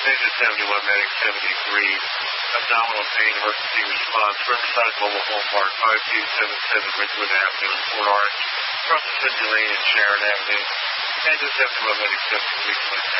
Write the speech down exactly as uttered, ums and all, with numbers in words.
Kansas seventy-one Medic seventy-three. Abdominal pain emergency response. Riverside Mobile Home Park five two seven seven Ridgewood Avenue in Port Orange. Across the Cindy Lane and Sharon Avenue. Kansas seventy-one Medic seventy-three.